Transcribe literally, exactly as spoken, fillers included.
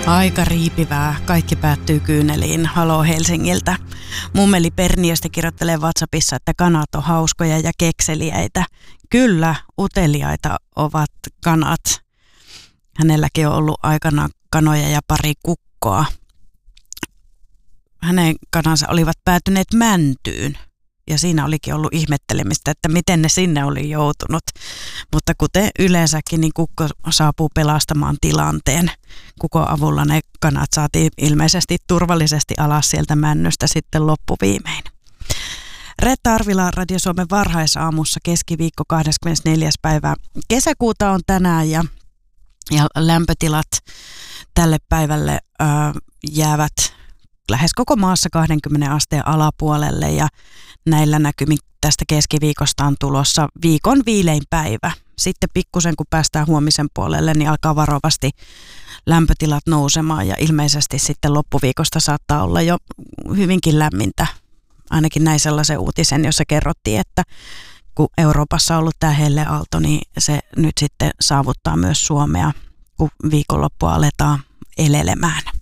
Aika riipivää. Kaikki päättyy kyyneliin. Haloo Helsingiltä. Mummeli Perniöstä kirjoittelee WhatsAppissa, että kanat on hauskoja ja kekseliäitä. Kyllä, uteliaita ovat kanat. Hänelläkin on ollut aikana kanoja ja pari kukkoa. Hänen kanansa olivat päätyneet mäntyyn. Ja siinä olikin ollut ihmettelemistä, että miten ne sinne oli joutunut. Mutta kuten yleensäkin, niin kukko saapuu pelastamaan tilanteen. Kukon avulla ne kanat saatiin ilmeisesti turvallisesti alas sieltä männystä sitten loppuviimein. Reetta Arvila Radio Suomen varhaisaamussa keskiviikko kahdeskymmenesneljäs päivä kesäkuuta on tänään ja, ja lämpötilat tälle päivälle äh, jäävät lähes koko maassa kaksikymmentä asteen alapuolelle ja näillä näkymin tästä keskiviikosta on tulossa viikon viilein päivä. Sitten pikkusen kun päästään huomisen puolelle, niin alkaa varovasti lämpötilat nousemaan ja ilmeisesti sitten loppuviikosta saattaa olla jo hyvinkin lämmintä. Ainakin näin sellaisen uutisen, jossa kerrottiin, että kun Euroopassa on ollut tämä helleaalto, niin se nyt sitten saavuttaa myös Suomea, kun viikonloppua aletaan elelemään.